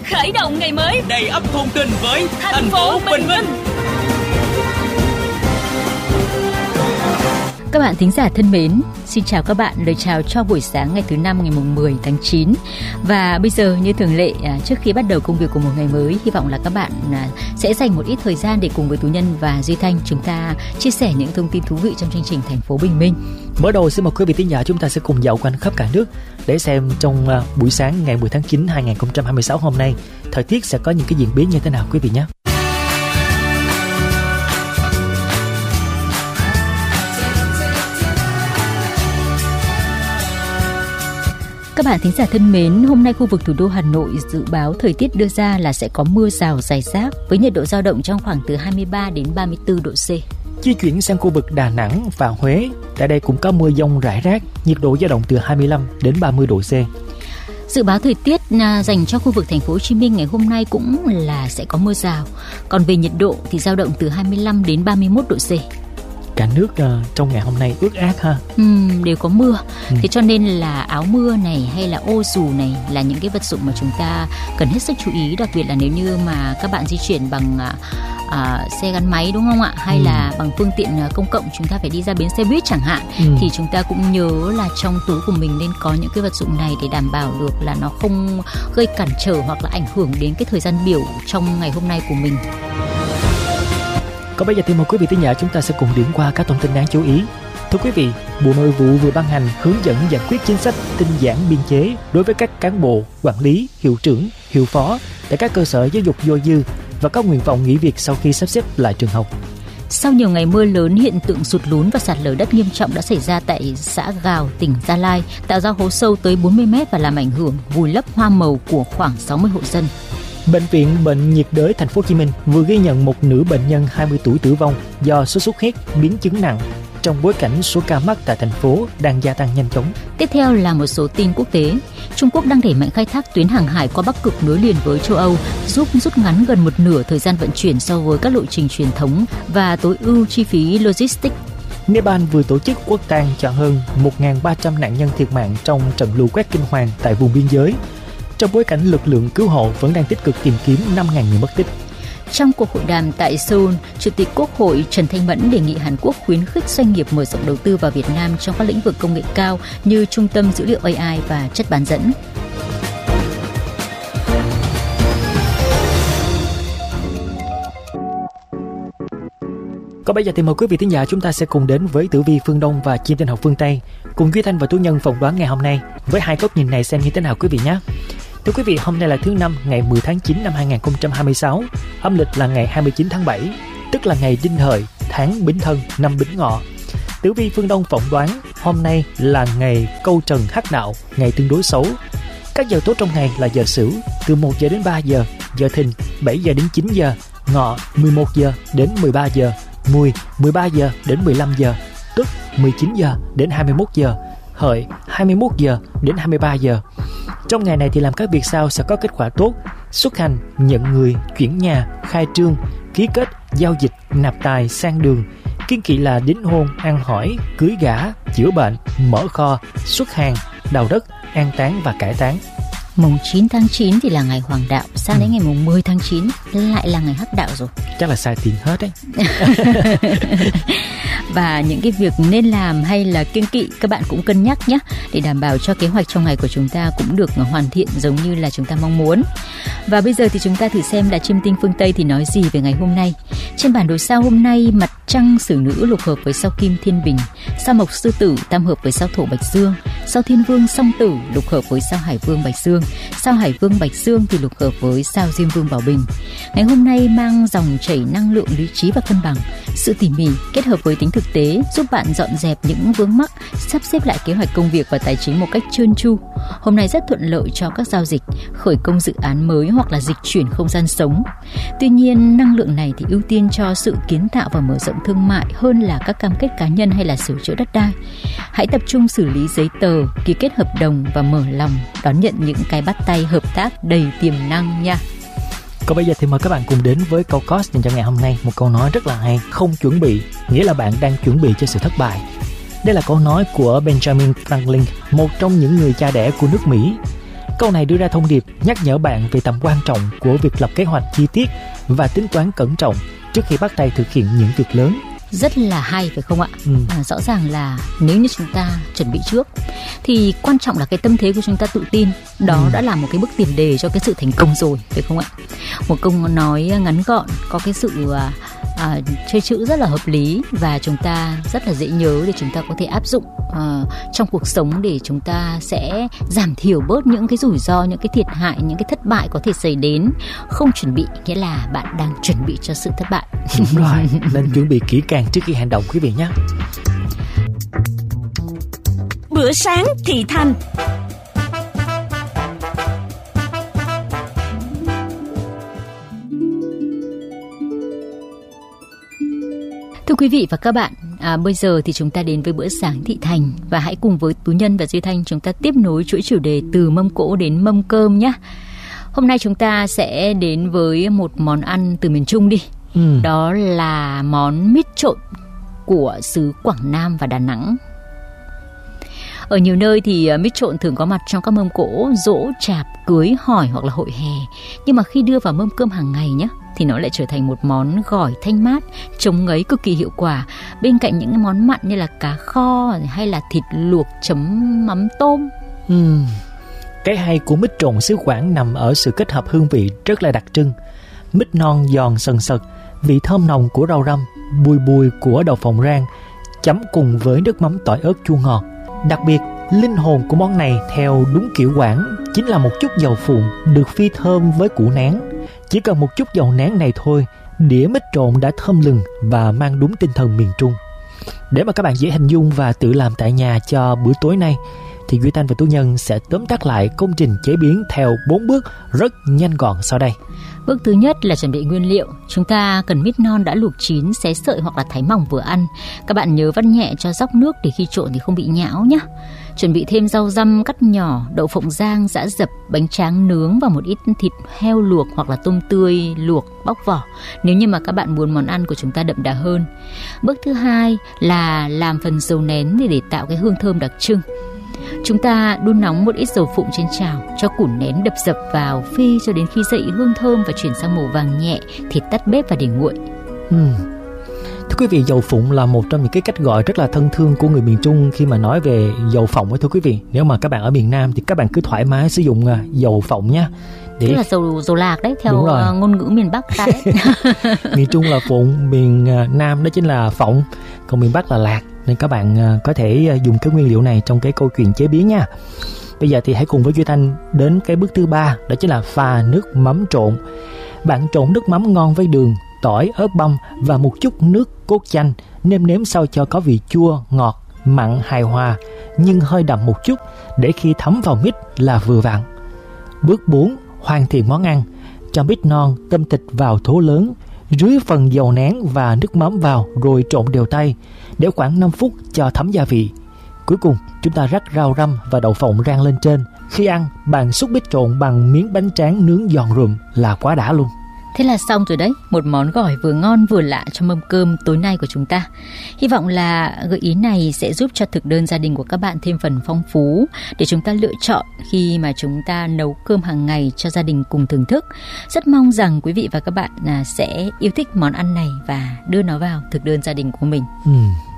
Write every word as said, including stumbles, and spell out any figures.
khởi động ngày mới đầy ắp thông tin với thành, thành phố Bình Minh. Các bạn thính giả thân mến, xin chào các bạn, lời chào cho buổi sáng ngày thứ năm ngày mười tháng chín. Và bây giờ như thường lệ, trước khi bắt đầu công việc của một ngày mới, hy vọng là các bạn sẽ dành một ít thời gian để cùng với Tú Nhân và Duy Thanh chúng ta chia sẻ những thông tin thú vị trong chương trình Thành phố Bình Minh. Mở đầu xin mời quý vị thính giả chúng ta sẽ cùng dạo quanh khắp cả nước để xem trong buổi sáng ngày mười tháng chín năm hai nghìn không trăm hai mươi sáu hôm nay thời tiết sẽ có những cái diễn biến như thế nào quý vị nhé. Các bạn thính giả thân mến, hôm nay khu vực thủ đô Hà Nội dự báo thời tiết đưa ra là sẽ có mưa rào rải rác với nhiệt độ dao động trong khoảng từ hai mươi ba đến ba mươi tư độ C. Di chuyển sang khu vực Đà Nẵng và Huế, tại đây cũng có mưa dông rải rác, nhiệt độ dao động từ hai mươi lăm đến ba mươi độ C. Dự báo thời tiết dành cho khu vực thành phố Hồ Chí Minh ngày hôm nay cũng là sẽ có mưa rào. Còn về nhiệt độ thì dao động từ hai mươi lăm đến ba mươi mốt độ C. Cả nước uh, trong ngày hôm nay ướt át ha. Ừ, đều có mưa. Ừ. Thế cho nên là áo mưa này hay là ô dù này là những cái vật dụng mà chúng ta cần hết sức chú ý, đặc biệt là nếu như mà các bạn di chuyển bằng uh, uh, xe gắn máy đúng không ạ? Hay ừ. là bằng phương tiện công cộng, chúng ta phải đi ra bến xe buýt chẳng hạn, ừ. thì chúng ta cũng nhớ là trong túi của mình nên có những cái vật dụng này để đảm bảo được là nó không gây cản trở hoặc là ảnh hưởng đến cái thời gian biểu trong ngày hôm nay của mình. Còn bây giờ thì mời quý vị thính giả chúng ta sẽ cùng điểm qua các thông tin đáng chú ý. Thưa quý vị, Bộ Nội vụ vừa ban hành hướng dẫn giải quyết chính sách tinh giản biên chế đối với các cán bộ, quản lý, hiệu trưởng, hiệu phó tại các cơ sở giáo dục dôi dư và có nguyện vọng nghỉ việc sau khi sắp xếp lại trường học. Sau nhiều ngày mưa lớn, hiện tượng sụt lún và sạt lở đất nghiêm trọng đã xảy ra tại xã Gào, tỉnh Gia Lai, tạo ra hố sâu tới bốn mươi mét và làm ảnh hưởng vùi lấp hoa màu của khoảng sáu mươi hộ dân. Bệnh viện Bệnh nhiệt đới Thành phố Hồ Chí Minh vừa ghi nhận một nữ bệnh nhân hai mươi tuổi tử vong do sốt xuất huyết biến chứng nặng trong bối cảnh số ca mắc tại thành phố đang gia tăng nhanh chóng. Tiếp theo là một số tin quốc tế. Trung Quốc đang đẩy mạnh khai thác tuyến hàng hải qua Bắc Cực nối liền với châu Âu, giúp rút ngắn gần một nửa thời gian vận chuyển so với các lộ trình truyền thống và tối ưu chi phí logistics. Nepal vừa tổ chức quốc tang cho hơn một nghìn ba trăm nạn nhân thiệt mạng trong trận lũ quét kinh hoàng tại vùng biên giới, trong bối cảnh lực lượng cứu hộ vẫn đang tích cực tìm kiếm năm nghìn người mất tích. Trong cuộc hội đàm tại Seoul, Chủ tịch Quốc hội Trần Thanh Mẫn đề nghị Hàn Quốc khuyến khích doanh nghiệp mở rộng đầu tư vào Việt Nam trong các lĩnh vực công nghệ cao như trung tâm dữ liệu a i và chất bán dẫn. Còn bây giờ thì mời quý vị thính giả chúng ta sẽ cùng đến với tử vi phương Đông và chim tinh học phương Tây, cùng Duy Thanh và Tú Nhân phỏng đoán ngày hôm nay với hai góc nhìn này xem như thế nào quý vị nhé. Thưa quý vị, hôm nay là thứ năm ngày mười tháng chín năm hai nghìn không trăm hai mươi sáu, âm lịch là ngày hai mươi chín tháng bảy, tức là ngày Đinh Hợi, tháng Bính Thân, năm Bính Ngọ. Tử vi phương Đông phỏng đoán hôm nay là ngày Câu Trần Hắc Đạo, ngày tương đối xấu. Các giờ tốt trong ngày là giờ Sửu từ một giờ đến ba giờ, giờ Thìn bảy giờ đến chín giờ, Ngọ mười một giờ đến mười ba giờ, Mùi mười ba giờ đến mười lăm giờ, Tuất mười chín giờ đến hai mươi mốt giờ, Hợi hai mươi mốt giờ đến hai mươi ba giờ. Trong ngày này thì làm các việc sau sẽ có kết quả tốt: xuất hành, nhận người, chuyển nhà, khai trương, ký kết, giao dịch, nạp tài, sang đường. Kiêng kỵ là đính hôn, ăn hỏi, cưới gả, chữa bệnh, mở kho, xuất hàng, đào đất, an táng và cải táng. Mùng chín tháng chín thì là ngày Hoàng Đạo, sang đến ngày mùng mười tháng chín lại là ngày Hắc Đạo rồi. Chắc là sai tiền hết đấy. Và những cái việc nên làm hay là kiêng kỵ các bạn cũng cân nhắc nhé, để đảm bảo cho kế hoạch trong ngày của chúng ta cũng được hoàn thiện giống như là chúng ta mong muốn. Và bây giờ thì chúng ta thử xem là chim tinh phương Tây thì nói gì về ngày hôm nay. Trên bản đồ sao hôm nay, mặt trăng Xử Nữ lục hợp với sao Kim Thiên Bình, sao Mộc Sư Tử tam hợp với sao Thổ Bạch Dương, sao Thiên Vương Song Tử lục hợp với sao Hải Vương Bạch Dương, sao Hải Vương Bạch Dương thì lục hợp với sao Diêm Vương Bảo Bình. Ngày hôm nay mang dòng chảy năng lượng lý trí và cân bằng. Sự tỉ mỉ kết hợp với tính thực tế giúp bạn dọn dẹp những vướng mắc, sắp xếp lại kế hoạch công việc và tài chính một cách trơn tru. Hôm nay rất thuận lợi cho các giao dịch, khởi công dự án mới hoặc là dịch chuyển không gian sống. Tuy nhiên, năng lượng này thì ưu tiên cho sự kiến tạo và mở rộng thương mại hơn là các cam kết cá nhân hay là sửa chữa đất đai. Hãy tập trung xử lý giấy tờ, ký kết hợp đồng và mở lòng đón nhận những cái bắt tay hợp tác đầy tiềm năng nha. Còn bây giờ thì mời các bạn cùng đến với câu cost dành cho ngày hôm nay. Một câu nói rất là hay: không chuẩn bị nghĩa là bạn đang chuẩn bị cho sự thất bại. Đây là câu nói của Benjamin Franklin, một trong những người cha đẻ của nước Mỹ. Câu này đưa ra thông điệp nhắc nhở bạn về tầm quan trọng của việc lập kế hoạch chi tiết và tính toán cẩn trọng trước khi bắt tay thực hiện những việc lớn. Rất là hay phải không ạ? Ừ. À, rõ ràng là nếu như chúng ta chuẩn bị trước thì quan trọng là cái tâm thế của chúng ta tự tin. Đó ừ. đã là một cái bước tiền đề cho cái sự thành công rồi, phải không ạ? Một câu nói ngắn gọn, có cái sự à, à, chơi chữ rất là hợp lý và chúng ta rất là dễ nhớ để chúng ta có thể áp dụng à, trong cuộc sống, để chúng ta sẽ giảm thiểu bớt những cái rủi ro, những cái thiệt hại, những cái thất bại có thể xảy đến. Không chuẩn bị nghĩa là bạn đang chuẩn bị cho sự thất bại. Đúng rồi, nên chuẩn bị kỹ càng trước khi hành động quý vị nhé. Bữa sáng thị thành. Thưa quý vị và các bạn, à, bây giờ thì chúng ta đến với bữa sáng thị thành và hãy cùng với Tú Nhân và Duy Thanh chúng ta tiếp nối chuỗi chủ đề từ mâm cỗ đến mâm cơm nhé. Hôm nay chúng ta sẽ đến với một món ăn từ miền Trung đi. Ừ. Đó là món mít trộn của xứ Quảng Nam và Đà Nẵng. Ở nhiều nơi thì mít trộn thường có mặt trong các mâm cỗ, giỗ, chạp, cưới, hỏi hoặc là hội hè. Nhưng mà khi đưa vào mâm cơm hàng ngày nhé, thì nó lại trở thành một món gỏi thanh mát, chống ngấy cực kỳ hiệu quả. Bên cạnh những món mặn như là cá kho hay là thịt luộc chấm mắm tôm. Ừ. Cái hay của mít trộn xứ Quảng nằm ở sự kết hợp hương vị rất là đặc trưng. Mít non giòn sần sật, vị thơm nồng của rau răm, bùi bùi của đậu phộng rang, chấm cùng với nước mắm tỏi ớt chua ngọt. Đặc biệt, linh hồn của món này theo đúng kiểu Quảng chính là một chút dầu phụn được phi thơm với củ nén. Chỉ cần một chút dầu nén này thôi, đĩa mít trộn đã thơm lừng và mang đúng tinh thần miền Trung. Để mà các bạn dễ hình dung và tự làm tại nhà cho bữa tối nay, thì Duy Thanh và Tú Nhân sẽ tóm tắt lại công trình chế biến theo bốn bước rất nhanh gọn sau đây. Bước thứ nhất là chuẩn bị nguyên liệu. Chúng ta cần mít non đã luộc chín, xé sợi hoặc là thái mỏng vừa ăn. Các bạn nhớ vắt nhẹ cho róc nước để khi trộn thì không bị nhão nhé. Chuẩn bị thêm rau răm cắt nhỏ, đậu phộng rang, giã dập, bánh tráng nướng và một ít thịt heo luộc hoặc là tôm tươi luộc bóc vỏ, nếu như mà các bạn muốn món ăn của chúng ta đậm đà hơn. Bước thứ hai là làm phần dầu nén để, để tạo cái hương thơm đặc trưng. Chúng ta đun nóng một ít dầu phụng trên chảo, cho củ nén đập dập vào, phi cho đến khi dậy hương thơm và chuyển sang màu vàng nhẹ, thì tắt bếp và để nguội. Ừ. Thưa quý vị, dầu phụng là một trong những cái cách gọi rất là thân thương của người miền Trung khi mà nói về dầu phộng ấy thưa quý vị. Nếu mà các bạn ở miền Nam thì các bạn cứ thoải mái sử dụng uh, dầu phộng nhé. Để... Tức là dầu dầu lạc đấy, theo uh, ngôn ngữ miền Bắc ta đấy. Miền Trung là phụng, miền uh, Nam đó chính là phộng, còn miền Bắc là lạc. Nên các bạn uh, có thể uh, dùng cái nguyên liệu này trong cái câu chuyện chế biến nha. Bây giờ thì hãy cùng với Duy Thanh đến cái bước thứ ba, đó chính là pha nước mắm trộn. Bạn trộn nước mắm ngon với đường, tỏi, ớt băm và một chút nước cốt chanh, nêm nếm sao cho có vị chua, ngọt, mặn hài hòa nhưng hơi đậm một chút, để khi thấm vào mít là vừa vặn. Bước bốn, hoàn thiện món ăn. Cho mít non, tôm thịt vào thố lớn, rưới phần dầu nén và nước mắm vào rồi trộn đều tay, để khoảng năm phút cho thấm gia vị. Cuối cùng, chúng ta rắc rau răm và đậu phộng rang lên trên. Khi ăn, bạn xúc mít trộn bằng miếng bánh tráng nướng giòn rụm là quá đã luôn. Thế là xong rồi đấy, một món gỏi vừa ngon vừa lạ cho mâm cơm tối nay của chúng ta. Hy vọng là gợi ý này sẽ giúp cho thực đơn gia đình của các bạn thêm phần phong phú, để chúng ta lựa chọn khi mà chúng ta nấu cơm hàng ngày cho gia đình cùng thưởng thức. Rất mong rằng quý vị và các bạn sẽ yêu thích món ăn này và đưa nó vào thực đơn gia đình của mình. Ừ.